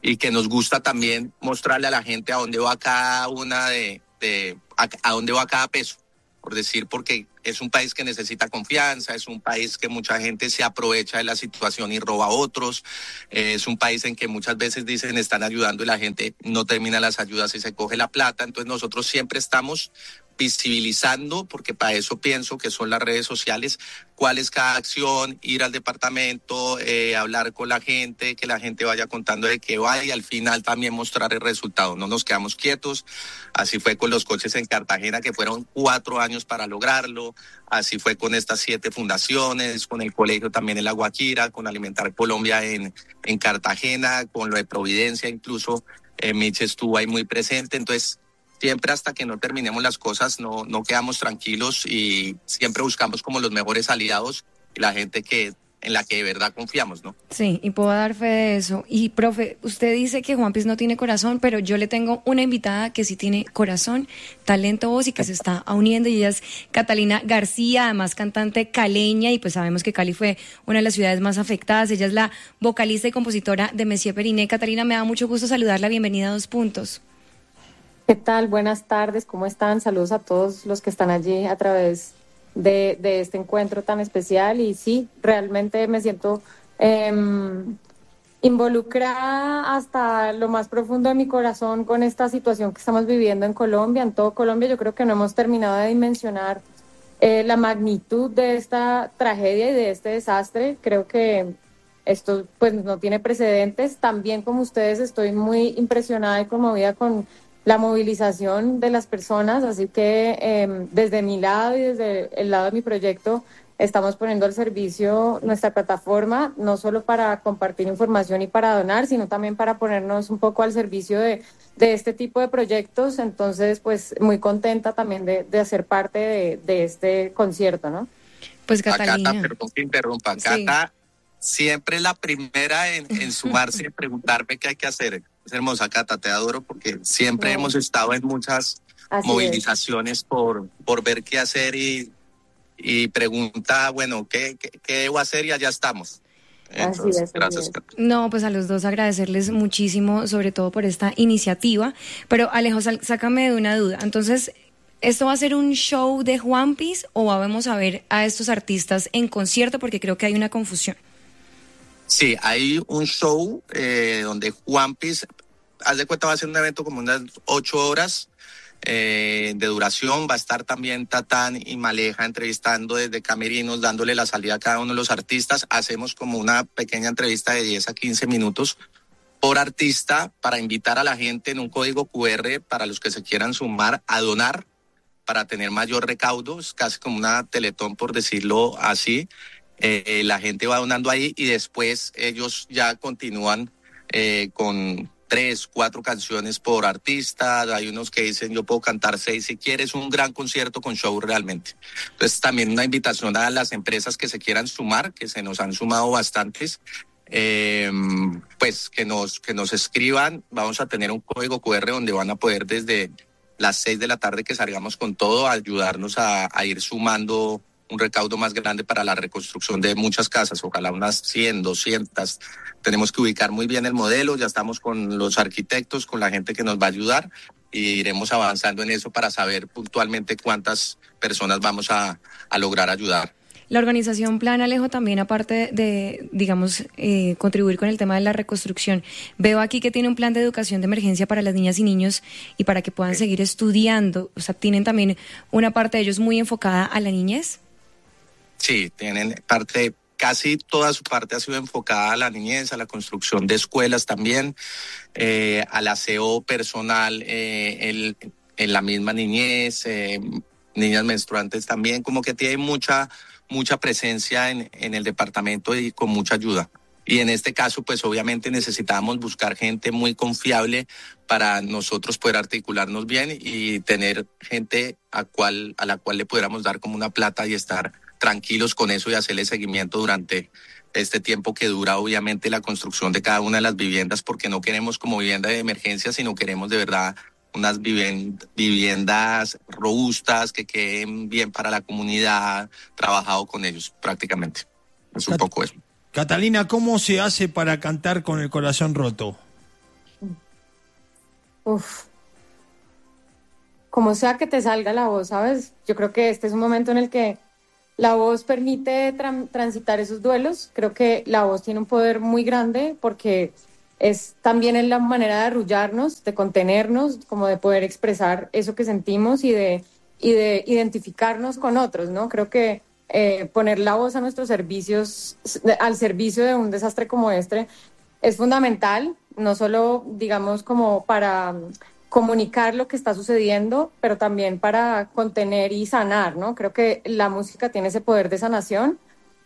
y que nos gusta también mostrarle a la gente a dónde va cada una de, de a, a dónde va cada peso, por decir, porque es un país que necesita confianza, es un país que mucha gente se aprovecha de la situación y roba a otros, eh, es un país en que muchas veces dicen están ayudando y la gente no termina las ayudas y se coge la plata. Entonces nosotros siempre estamos visibilizando, porque para eso pienso que son las redes sociales, cuál es cada acción, ir al departamento, eh, hablar con la gente, que la gente vaya contando de qué va y al final también mostrar el resultado. No nos quedamos quietos. Así fue con los coches en Cartagena, que fueron cuatro años para lograrlo. Así fue con estas siete fundaciones, con el colegio también en La Guajira, con Alimentar Colombia en, en Cartagena, con lo de Providencia incluso. Eh, Mitch estuvo ahí muy presente. Entonces, siempre hasta que no terminemos las cosas no, no quedamos tranquilos y siempre buscamos como los mejores aliados y la gente que en la que de verdad confiamos, ¿no? Sí, y puedo dar fe de eso. Y, profe, usted dice que Juan Piz no tiene corazón, pero yo le tengo una invitada que sí tiene corazón, talento, voz y que se está uniendo, y ella es Catalina García, además cantante caleña, y pues sabemos que Cali fue una de las ciudades más afectadas. Ella es la vocalista y compositora de Messier Periné. Catalina, me da mucho gusto saludarla. Bienvenida a Dos Puntos. ¿Qué tal? Buenas tardes, ¿cómo están? Saludos a todos los que están allí a través de, de este encuentro tan especial. Y sí, realmente me siento eh, involucrada hasta lo más profundo de mi corazón con esta situación que estamos viviendo en Colombia, en todo Colombia. Yo creo que no hemos terminado de dimensionar eh, la magnitud de esta tragedia y de este desastre. Creo que esto pues no tiene precedentes. También, como ustedes, estoy muy impresionada y conmovida con la movilización de las personas, así que eh, desde mi lado y desde el lado de mi proyecto estamos poniendo al servicio nuestra plataforma, no solo para compartir información y para donar, sino también para ponernos un poco al servicio de, de este tipo de proyectos. Entonces, pues muy contenta también de, de hacer parte de, de este concierto, ¿no? Pues Catalina. Cata, perdón que interrumpa, Cata sí. Siempre la primera en, en sumarse y preguntarme qué hay que hacer. Es hermosa, Cata, te adoro porque siempre no. hemos estado en muchas Así movilizaciones por, por ver qué hacer y, y pregunta, bueno, ¿qué, qué, qué debo hacer? Y allá estamos. Entonces, así es, gracias, así Cata. No, pues a los dos agradecerles muchísimo, sobre todo por esta iniciativa. Pero Alejo, sácame de una duda. Entonces, ¿esto va a ser un show de Juan Piz o vamos a ver a estos artistas en concierto? Porque creo que hay una confusión. Sí, hay un show eh, donde Juan Piz, haz de cuenta, va a ser un evento como unas ocho horas eh, de duración. Va a estar también Tatán y Maleja entrevistando desde camerinos, dándole la salida a cada uno de los artistas. Hacemos como una pequeña entrevista de diez a quince minutos por artista para invitar a la gente en un código cu erre para los que se quieran sumar a donar para tener mayor recaudo. Es casi como una Teletón, por decirlo así. Eh, la gente va donando ahí y después ellos ya continúan eh, con tres, cuatro canciones por artista. Hay unos que dicen yo puedo cantar seis si quieres. Un gran concierto con show realmente. Entonces también una invitación a las empresas que se quieran sumar, que se nos han sumado bastantes, eh, pues que nos, que nos escriban. Vamos a tener un código cu erre donde van a poder desde las seis de la tarde que salgamos con todo, ayudarnos a, a ir sumando un recaudo más grande para la reconstrucción de muchas casas, ojalá unas cien, doscientas. Tenemos que ubicar muy bien el modelo, ya estamos con los arquitectos, con la gente que nos va a ayudar y iremos avanzando en eso para saber puntualmente cuántas personas vamos a, a lograr ayudar. La organización Plan Alejo también, aparte de, digamos, eh, contribuir con el tema de la reconstrucción, veo aquí que tiene un plan de educación de emergencia para las niñas y niños y para que puedan seguir estudiando. O sea, tienen también una parte de ellos muy enfocada a la niñez. Sí, tienen parte, casi toda su parte ha sido enfocada a la niñez, a la construcción de escuelas también, eh, al aseo personal eh, el, en la misma niñez, eh, niñas menstruantes también, como que tiene mucha, mucha presencia en, en el departamento y con mucha ayuda. Y en este caso, pues obviamente necesitábamos buscar gente muy confiable para nosotros poder articularnos bien y tener gente a, cual, a la cual le pudiéramos dar como una plata y estar tranquilos con eso y hacerle seguimiento durante este tiempo que dura obviamente la construcción de cada una de las viviendas, porque no queremos como vivienda de emergencia, sino queremos de verdad unas viviendas robustas que queden bien para la comunidad, trabajado con ellos prácticamente. Es un Cat- poco eso. Catalina, ¿cómo se hace para cantar con el corazón roto? uf, como sea que te salga la voz, ¿sabes? Yo creo que este es un momento en el que la voz permite tran- transitar esos duelos. Creo que la voz tiene un poder muy grande porque es también en la manera de arrullarnos, de contenernos, como de poder expresar eso que sentimos y de, y de identificarnos con otros, ¿no? Creo que eh, poner la voz a nuestros servicios, al servicio de un desastre como este, es fundamental, no solo, digamos, como para comunicar lo que está sucediendo, pero también para contener y sanar, ¿no? Creo que la música tiene ese poder de sanación,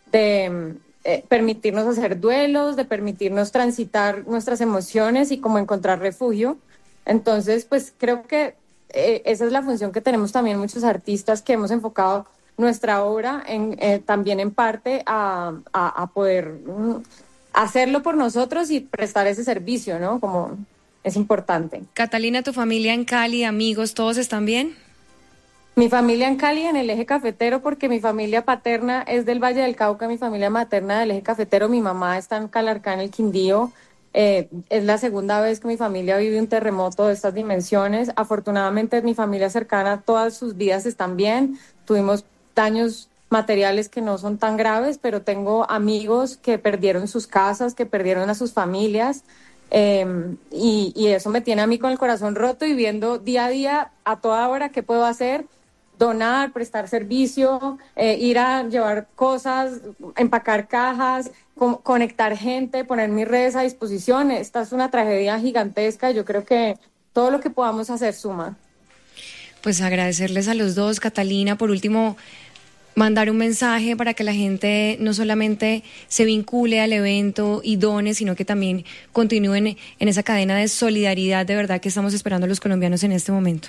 de eh, permitirnos hacer duelos, de permitirnos transitar nuestras emociones y como encontrar refugio. Entonces, pues creo que eh, esa es la función que tenemos también muchos artistas que hemos enfocado nuestra obra en, eh, también en parte a, a, a poder mm, hacerlo por nosotros y prestar ese servicio, ¿no? Como es importante. Catalina, ¿tu familia en Cali, amigos, todos están bien? Mi familia en Cali, en el eje cafetero, porque mi familia paterna es del Valle del Cauca, mi familia materna del eje cafetero, mi mamá está en Calarcá, en el Quindío. Eh, es la segunda vez que mi familia vive un terremoto de estas dimensiones. Afortunadamente, mi familia cercana, todas sus vidas están bien. Tuvimos daños materiales que no son tan graves, pero tengo amigos que perdieron sus casas, que perdieron a sus familias. Eh, y, y eso me tiene a mí con el corazón roto y viendo día a día, a toda hora, qué puedo hacer, donar, prestar servicio, eh, ir a llevar cosas, empacar cajas, con, conectar gente, poner mis redes a disposición. Esta es una tragedia gigantesca. Yo creo que todo lo que podamos hacer suma. Pues agradecerles a los dos. Catalina, por último, mandar un mensaje para que la gente no solamente se vincule al evento y done, sino que también continúen en esa cadena de solidaridad de verdad que estamos esperando los colombianos en este momento.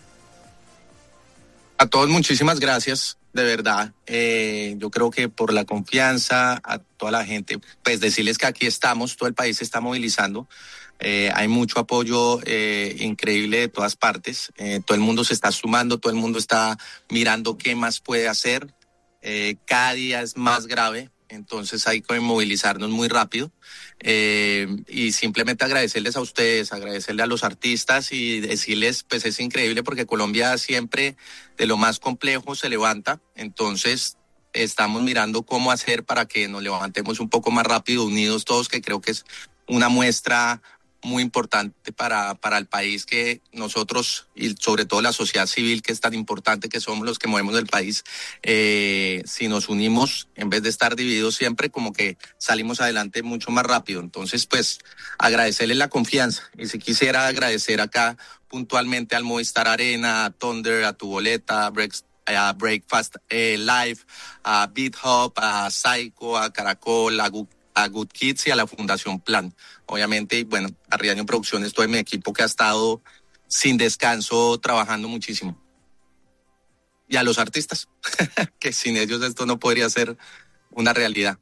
A todos muchísimas gracias, de verdad. Eh, yo creo que por la confianza, a toda la gente, pues decirles que aquí estamos, todo el país se está movilizando. Eh, hay mucho apoyo eh, increíble de todas partes. Eh, todo el mundo se está sumando, todo el mundo está mirando qué más puede hacer. Eh, cada día es más grave, entonces hay que movilizarnos muy rápido. Eh, y simplemente agradecerles a ustedes, agradecerle a los artistas y decirles, pues es increíble porque Colombia siempre de lo más complejo se levanta. Entonces estamos mirando cómo hacer para que nos levantemos un poco más rápido, unidos todos, que creo que es una muestra muy importante para, para el país, que nosotros y sobre todo la sociedad civil, que es tan importante, que somos los que movemos el país, eh, si nos unimos en vez de estar divididos siempre, como que salimos adelante mucho más rápido. Entonces, pues agradecerles la confianza, y si quisiera agradecer acá puntualmente al Movistar Arena, a Thunder, a Tu Boleta, a Break, a Breakfast eh, Live, a Beat Hub, a Psycho, a Caracol, a Gu a Good Kids y a la Fundación Plan. Obviamente, y bueno, a Riaño Producciones, todo mi equipo que ha estado sin descanso trabajando muchísimo. Y a los artistas, que sin ellos esto no podría ser una realidad.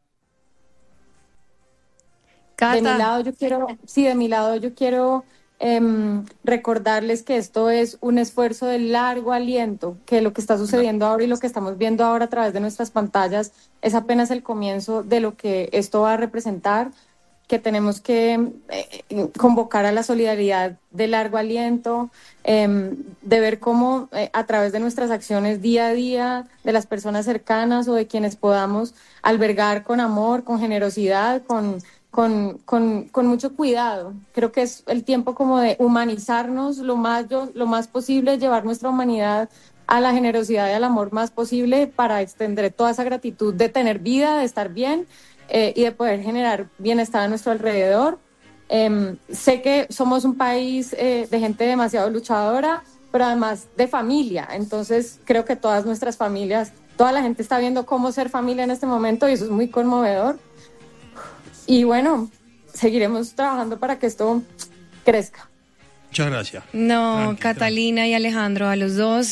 Cata. De mi lado yo quiero, sí, de mi lado yo quiero eh, recordarles que esto es un esfuerzo de largo aliento, que lo que está sucediendo ahora y lo que estamos viendo ahora a través de nuestras pantallas es apenas el comienzo de lo que esto va a representar, que tenemos que eh, convocar a la solidaridad de largo aliento, eh, de ver cómo eh, a través de nuestras acciones día a día, de las personas cercanas o de quienes podamos albergar con amor, con generosidad, con, con, con, con mucho cuidado. Creo que es el tiempo como de humanizarnos lo más, lo más posible, llevar nuestra humanidad a la generosidad y al amor más posible para extender toda esa gratitud de tener vida, de estar bien eh, y de poder generar bienestar a nuestro alrededor. Eh, sé que somos un país eh, de gente demasiado luchadora, pero además de familia. Entonces creo que todas nuestras familias, toda la gente está viendo cómo ser familia en este momento y eso es muy conmovedor. Y bueno, seguiremos trabajando para que esto crezca. Muchas gracias. No, Tranqui, Catalina tranqui. y Alejandro, a los dos,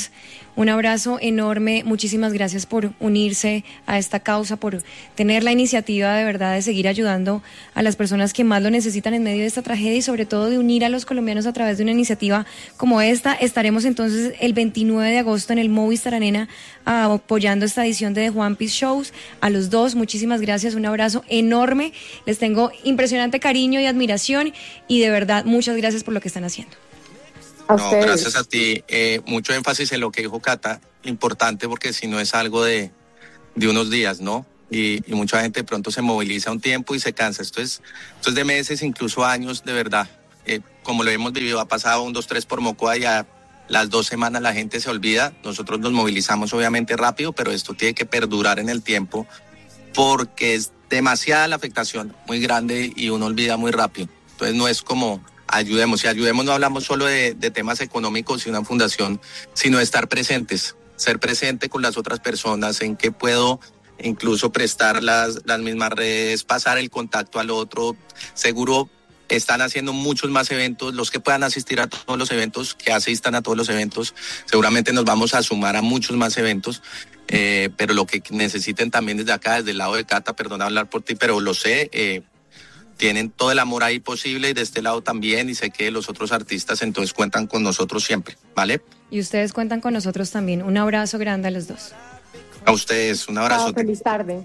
Un abrazo enorme, muchísimas gracias por unirse a esta causa, por tener la iniciativa de verdad de seguir ayudando a las personas que más lo necesitan en medio de esta tragedia y sobre todo de unir a los colombianos a través de una iniciativa como esta. Estaremos entonces el veintinueve de agosto en el Movistar Arena uh, apoyando esta edición de The One Piece Shows. A los dos, muchísimas gracias, un abrazo enorme, les tengo impresionante cariño y admiración y de verdad muchas gracias por lo que están haciendo. No, gracias a ti. Eh, mucho énfasis en lo que dijo Cata, importante porque si no es algo de, de unos días, ¿no? Y, y mucha gente de pronto se moviliza un tiempo y se cansa. Esto es, esto es de meses, incluso años, de verdad. Eh, como lo hemos vivido, ha pasado un, dos, tres por Mocoa y a las dos semanas la gente se olvida. Nosotros nos movilizamos obviamente rápido, pero esto tiene que perdurar en el tiempo porque es demasiada la afectación, muy grande y uno olvida muy rápido. Entonces no es como... Ayudemos, y ayudemos no hablamos solo de, de temas económicos y una fundación, sino de estar presentes, ser presente con las otras personas, en qué puedo incluso prestar las, las mismas redes, pasar el contacto al otro. Seguro están haciendo muchos más eventos, los que puedan asistir a todos los eventos, que asistan a todos los eventos, seguramente nos vamos a sumar a muchos más eventos, eh, pero lo que necesiten también desde acá, desde el lado de Cata, perdón hablar por ti, pero lo sé, eh, tienen todo el amor ahí posible y de este lado también y sé que los otros artistas entonces cuentan con nosotros siempre, ¿vale? Y ustedes cuentan con nosotros también. Un abrazo grande a los dos. A ustedes, un abrazo. Chao, feliz tarde.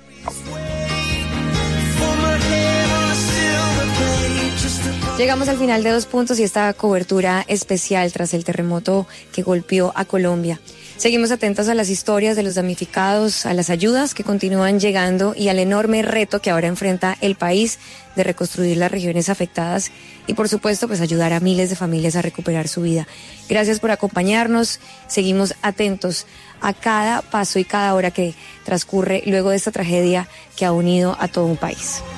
Llegamos al final de Dos Puntos y esta cobertura especial tras el terremoto que golpeó a Colombia. Seguimos atentos a las historias de los damnificados, a las ayudas que continúan llegando y al enorme reto que ahora enfrenta el país de reconstruir las regiones afectadas y, por supuesto, pues ayudar a miles de familias a recuperar su vida. Gracias por acompañarnos. Seguimos atentos a cada paso y cada hora que transcurre luego de esta tragedia que ha unido a todo un país.